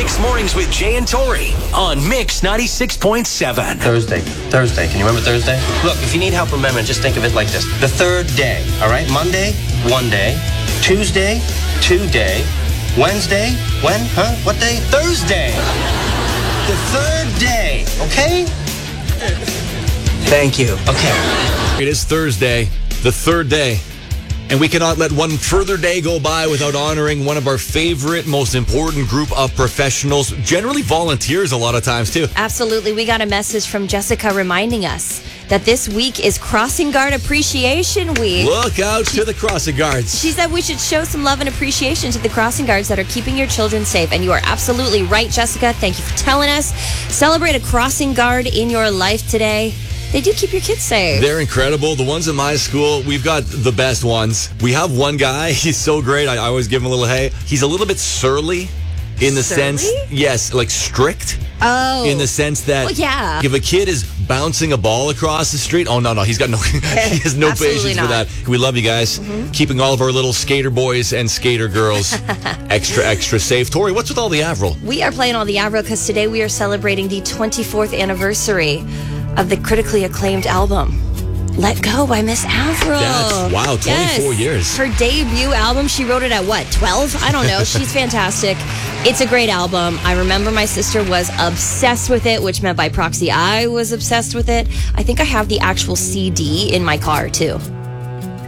Mix Mornings with Jay and Tori on Mix 96.7. Thursday. Can you remember Thursday? Look, if you need help remembering, just think of it like this. The third day, all right? Monday, 1 day. Tuesday, 2 day. Wednesday, when? Huh? What day? Thursday. The third day, okay? Thank you. Okay. It is Thursday, the third day. And we cannot let one further day go by without honoring one of our favorite, most important group of professionals, generally volunteers a lot of times, too. Absolutely. We got a message from Jessica reminding us that this week is Crossing Guard Appreciation Week. Look out to the crossing guards. She said we should show some love and appreciation to the crossing guards that are keeping your children safe. And you are absolutely right, Jessica. Thank you for telling us. Celebrate a crossing guard in your life today. They do keep your kids safe. They're incredible. The ones in my school, we've got the best ones. We have one guy. He's so great. I always give him a little hey. He's a little bit surly in the sense, yes, like strict. Oh. In the sense that if a kid is bouncing a ball across the street, he's got he has no patience for that. We love you guys. Keeping all of our little skater boys and skater girls extra safe. Tori, what's with all the Avril? We are playing all the Avril because today we are celebrating the 24th anniversary of the critically acclaimed album Let Go by Miss Avril. Wow, 24 years. Her debut album, she wrote it at 12? I don't know. She's fantastic. It's a great album. I remember my sister was obsessed with it, which meant by proxy I was obsessed with it. I think I have the actual CD in my car too.